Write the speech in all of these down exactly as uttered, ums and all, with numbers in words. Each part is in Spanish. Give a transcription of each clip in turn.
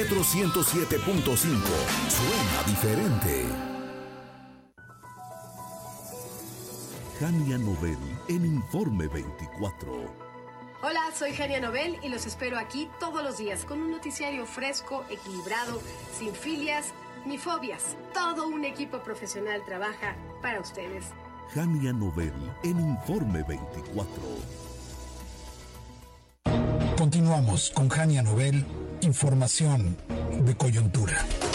Metro ciento siete punto cinco. Suena diferente. Jania Nobel en Informe veinticuatro. Hola, soy Jania Nobel y los espero aquí todos los días con un noticiario fresco, equilibrado, sin filias ni fobias. Todo un equipo profesional trabaja para ustedes. Jania Nobel en Informe veinticuatro. Continuamos con Jania Nobel, información de coyuntura.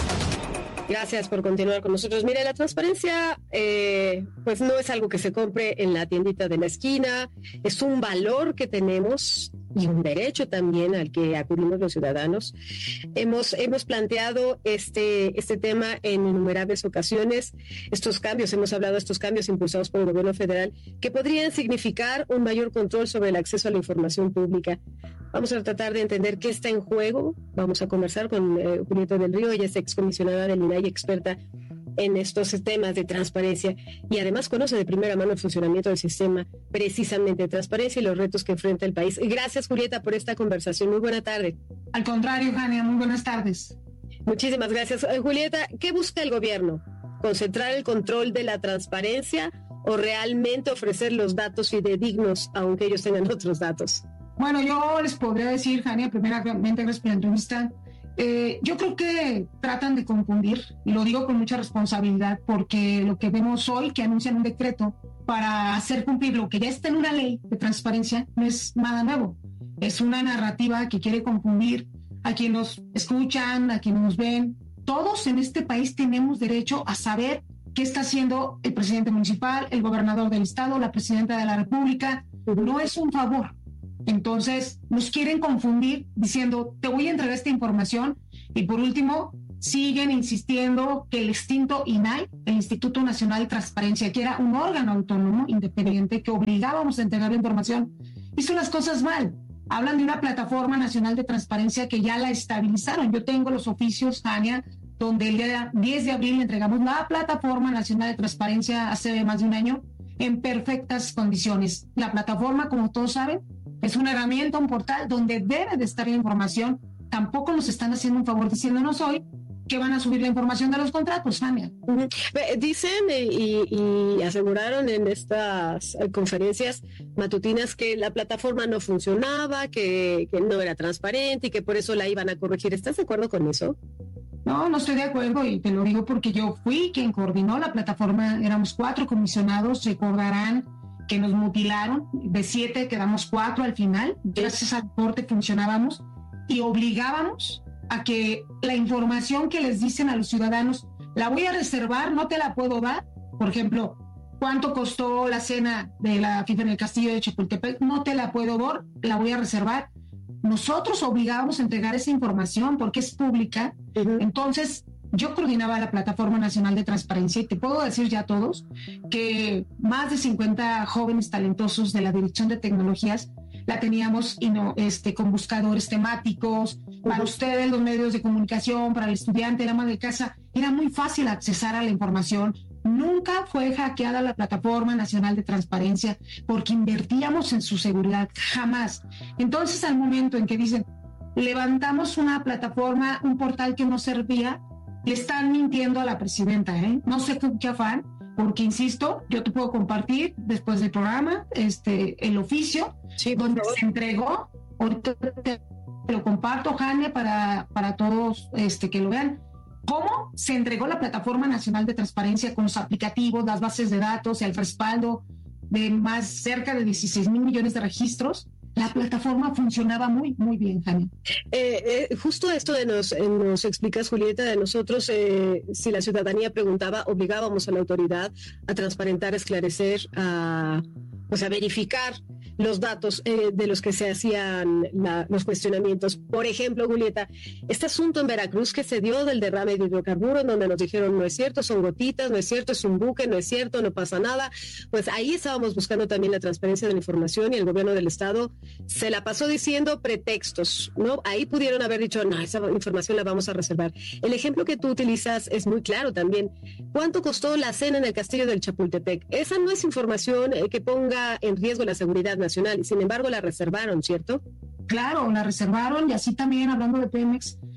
Gracias por continuar con nosotros. Mire, la transparencia eh, pues no es algo que se compre en la tiendita de la esquina, es un valor que tenemos y un derecho también al que acudimos los ciudadanos. Hemos, hemos planteado este, este tema en innumerables ocasiones, estos cambios, hemos hablado de estos cambios impulsados por el gobierno federal que podrían significar un mayor control sobre el acceso a la información pública. Vamos a tratar de entender qué está en juego. Vamos a conversar con eh, Julieta del Río, ella es excomisionada del I N A I, experta en estos temas de transparencia y además conoce de primera mano el funcionamiento del sistema precisamente de transparencia y los retos que enfrenta el país. Gracias, Julieta, por esta conversación. Muy buena tarde. Al contrario, Jania, muy buenas tardes. Muchísimas gracias. Eh, Julieta, ¿qué busca el gobierno? ¿Concentrar el control de la transparencia o realmente ofrecer los datos fidedignos, aunque ellos tengan otros datos? Bueno, yo les podría decir, Jania, primeramente gracias por la entrevista. Eh, yo creo que tratan de confundir, y lo digo con mucha responsabilidad, porque lo que vemos hoy, que anuncian un decreto para hacer cumplir lo que ya está en una ley de transparencia, no es nada nuevo. Es una narrativa que quiere confundir a quienes nos escuchan, a quienes nos ven. Todos en este país tenemos derecho a saber qué está haciendo el presidente municipal, el gobernador del estado, la presidenta de la república. No es un favor. Entonces, nos quieren confundir diciendo, te voy a entregar esta información, y por último, siguen insistiendo que el extinto I N A I, el Instituto Nacional de Transparencia, que era un órgano autónomo, independiente, que obligábamos a entregar la información, hizo las cosas mal. Hablan de una plataforma nacional de transparencia que ya la estabilizaron. Yo tengo los oficios, Jania, donde el día diez de abril entregamos la plataforma nacional de transparencia hace más de un año en perfectas condiciones. La plataforma, como todos saben, es una herramienta, un portal donde debe de estar la información. Tampoco nos están haciendo un favor diciéndonos hoy que van a subir la información de los contratos, Fania. Uh-huh. Dicen y, y aseguraron en estas conferencias matutinas que la plataforma no funcionaba, que, que no era transparente y que por eso la iban a corregir. ¿Estás de acuerdo con eso? No, no estoy de acuerdo, y te lo digo porque yo fui quien coordinó la plataforma. Éramos cuatro comisionados, recordarán que nos mutilaron, de siete quedamos cuatro al final. Gracias al corte funcionábamos y obligábamos a que la información que les dicen a los ciudadanos, la voy a reservar, no te la puedo dar. Por ejemplo, ¿cuánto costó la cena de la FIFA en el Castillo de Chapultepec? No te la puedo dar, la voy a reservar. Nosotros obligábamos a entregar esa información porque es pública. Uh-huh. Entonces, yo coordinaba la Plataforma Nacional de Transparencia y te puedo decir ya a todos que más de cincuenta jóvenes talentosos de la Dirección de Tecnologías la teníamos y no, este, con buscadores temáticos. Para ustedes, los medios de comunicación, para el estudiante, la ama de casa, era muy fácil accesar a la información. Nunca fue hackeada la Plataforma Nacional de Transparencia porque invertíamos en su seguridad, jamás. Entonces, al momento en que dicen, levantamos una plataforma, un portal que no servía, le están mintiendo a la presidenta, ¿eh? No sé con qué afán, porque insisto, yo te puedo compartir después del programa este, el oficio, sí, donde se entregó, ahorita te lo comparto, Jania, para, para todos este, que lo vean, cómo se entregó la Plataforma Nacional de Transparencia con los aplicativos, las bases de datos, el respaldo de más cerca de dieciséis mil millones de registros. La plataforma funcionaba muy, muy bien, Jania. Eh, eh, justo esto de nos, eh, nos explicas, Julieta, de nosotros, eh, si la ciudadanía preguntaba, obligábamos a la autoridad a transparentar, a esclarecer, a, pues a verificar los datos eh, de los que se hacían la, los cuestionamientos. Por ejemplo, Julieta, este asunto en Veracruz que se dio del derrame de hidrocarburos, en donde nos dijeron no es cierto, son gotitas, no es cierto, es un buque, no es cierto, no pasa nada, pues ahí estábamos buscando también la transparencia de la información y el gobierno del estado se la pasó diciendo pretextos, ¿no? Ahí pudieron haber dicho, no, esa información la vamos a reservar. El ejemplo que tú utilizas es muy claro también. ¿Cuánto costó la cena en el Castillo del Chapultepec? Esa no es información eh, que ponga en riesgo la seguridad nacional, y sin embargo la reservaron, ¿cierto? Claro, la reservaron, y así también, hablando de Pemex,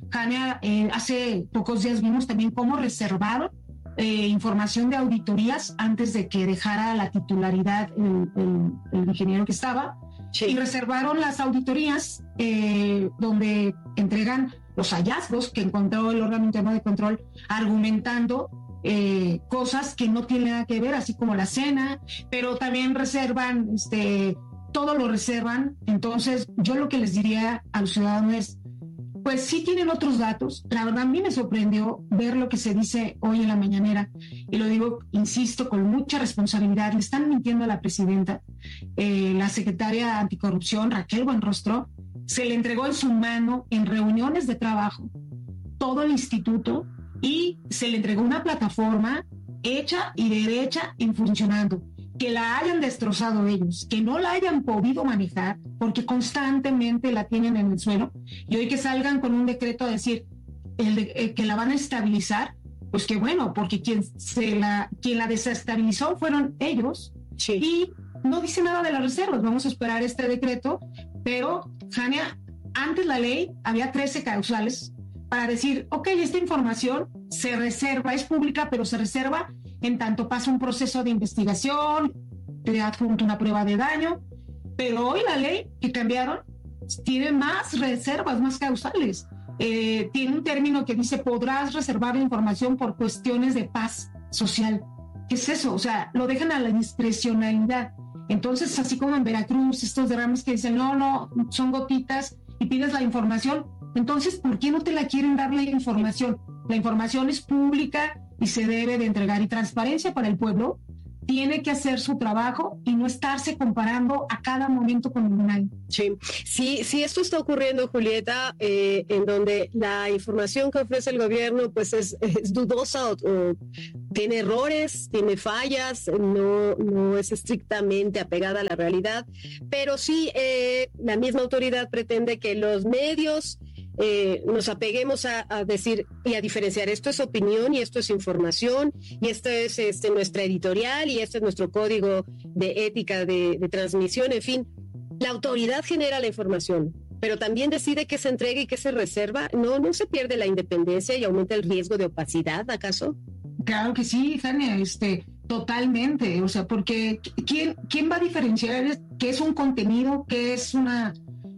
Jania, eh, hace pocos días vimos también cómo reservaron eh, información de auditorías antes de que dejara la titularidad el, el, el ingeniero que estaba, sí. Y reservaron las auditorías eh, donde entregan los hallazgos que encontró el órgano interno de control, argumentando eh, cosas que no tienen nada que ver, así como la cena, pero también reservan, este, todo lo reservan. Entonces, yo lo que les diría a los ciudadanos es, pues sí tienen otros datos. La verdad, a mí me sorprendió ver lo que se dice hoy en la mañanera, y lo digo, insisto, con mucha responsabilidad. Le están mintiendo a la presidenta. Eh, la secretaria anticorrupción, Raquel Buenrostro, se le entregó en su mano en reuniones de trabajo todo el instituto, y se le entregó una plataforma hecha y derecha y funcionando. Que la hayan destrozado ellos, que no la hayan podido manejar, porque constantemente la tienen en el suelo, y hoy que salgan con un decreto a decir el de, eh, que la van a estabilizar, pues qué bueno, porque quien, se la, quien la desestabilizó fueron ellos, sí. Y no dice nada de las reservas. Vamos a esperar este decreto, pero, Jania, antes la ley había trece causales para decir, ok, esta información se reserva, es pública, pero se reserva en tanto pasa un proceso de investigación, te adjunto una prueba de daño, pero hoy la ley que cambiaron tiene más reservas, más causales. Eh, tiene un término que dice, podrás reservar la información por cuestiones de paz social. ¿Qué es eso? O sea, lo dejan a la discrecionalidad. Entonces, así como en Veracruz, estos derrames que dicen, no, no, son gotitas, y pides la información, entonces, ¿por qué no te la quieren dar la información? La información es pública y se debe de entregar, y transparencia para el pueblo tiene que hacer su trabajo y no estarse comparando a cada momento con el año. Sí, sí, sí, esto está ocurriendo, Julieta, eh, en donde la información que ofrece el gobierno pues es, es dudosa, o, o tiene errores, tiene fallas, no, no es estrictamente apegada a la realidad, pero sí eh, la misma autoridad pretende que los medios Eh, nos apeguemos a, a decir y a diferenciar, esto es opinión y esto es información, y esto es este, nuestra editorial, y este es nuestro código de ética de, de transmisión. En fin, la autoridad genera la información, pero también decide qué se entrega y qué se reserva. ¿No, no se pierde la independencia y aumenta el riesgo de opacidad, acaso? Claro que sí, Jania, este, totalmente. O sea, porque ¿quién, quién va a diferenciar qué es un contenido, qué es una...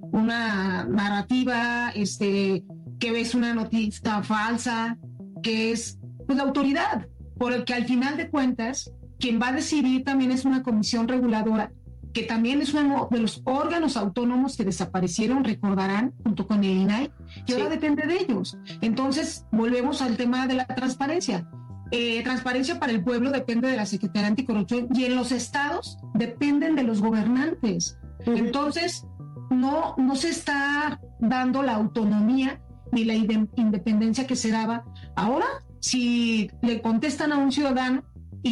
una narrativa, este, que es una noticia falsa, que es pues la autoridad, porque al final de cuentas quien va a decidir también es una comisión reguladora, que también es uno de los órganos autónomos que desaparecieron, recordarán, junto con el I N A I, y ahora sí. Depende de ellos. Entonces volvemos al tema de la transparencia. Eh, transparencia para el pueblo depende de la Secretaría Anticorrupción, y en los estados dependen de los gobernantes. Uh-huh. Entonces No, no se está dando la autonomía ni la independencia que se daba. Ahora, si le contestan a un ciudadano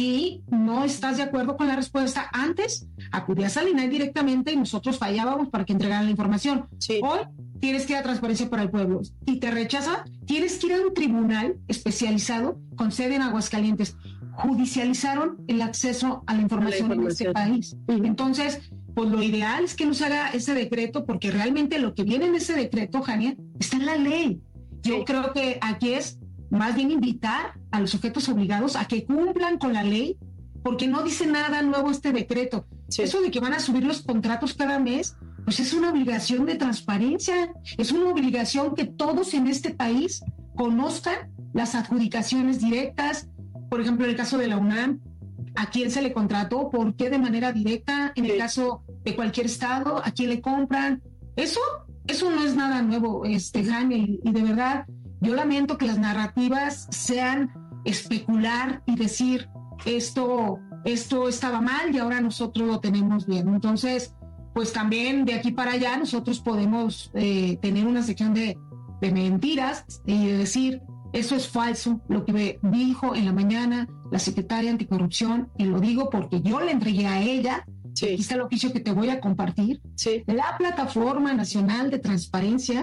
y no estás de acuerdo con la respuesta, antes acudías al I N A I directamente y nosotros fallábamos para que entregaran la información. Sí. Hoy tienes que ir a Transparencia para el Pueblo y te rechaza, tienes que ir a un tribunal especializado con sede en Aguascalientes. Judicializaron el acceso a la información, a la información. En este país. Uh-huh. Entonces, pues lo ideal es que no se haga ese decreto, porque realmente lo que viene en ese decreto, Jania, está en la ley. Yo sí. creo que aquí es más bien invitar a los sujetos obligados a que cumplan con la ley, porque no dice nada nuevo este decreto. Sí. Eso de que van a subir los contratos cada mes, pues es una obligación de transparencia, es una obligación que todos en este país conozcan las adjudicaciones directas. Por ejemplo, en el caso de la UNAM, ¿a quién se le contrató? ¿Por qué de manera directa? En el caso de cualquier estado, ¿a quién le compran? Eso, eso no es nada nuevo, este, Jania, y, y de verdad, yo lamento que las narrativas sean especular y decir esto, esto estaba mal y ahora nosotros lo tenemos bien. Entonces, pues también de aquí para allá nosotros podemos eh, tener una sección de, de mentiras y de decir, eso es falso, lo que dijo en la mañana la secretaria anticorrupción, y lo digo porque yo le entregué a ella, sí. Aquí está el oficio que te voy a compartir, sí. La Plataforma Nacional de Transparencia,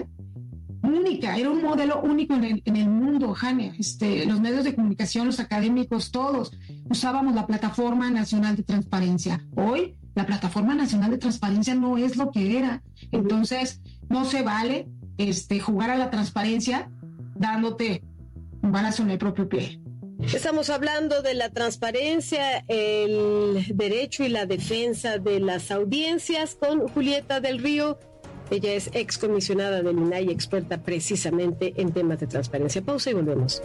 única, era un modelo único en el, en el mundo, Jania. Este, los medios de comunicación, los académicos, todos usábamos la Plataforma Nacional de Transparencia. Hoy, la Plataforma Nacional de Transparencia no es lo que era. Entonces, no se vale este, jugar a la transparencia dándote un balazo en el propio pie. Estamos hablando de la transparencia, el derecho y la defensa de las audiencias con Julieta del Río. Ella es excomisionada del I N A I, experta precisamente en temas de transparencia. Pausa y volvemos.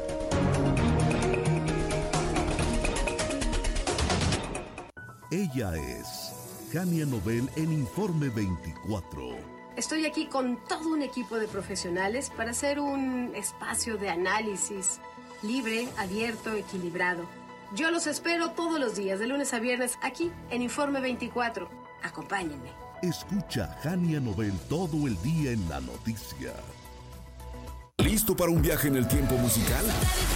Ella es Jania Nobel en Informe veinticuatro. Estoy aquí con todo un equipo de profesionales para hacer un espacio de análisis libre, abierto, equilibrado. Yo los espero todos los días, de lunes a viernes, aquí en Informe veinticuatro. Acompáñenme. Escucha Jania Nobel todo el día en la noticia. ¿Listo para un viaje en el tiempo musical?